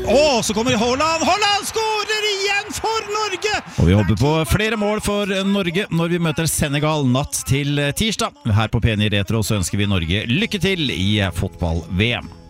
Så kommer Haaland. Haaland skårer igjen for Norge! Og vi håper på flere mål for Norge når vi møter Senegal natt til tirsdag. Her på P9 Retro så ønsker vi Norge lykke til i fotball-VM.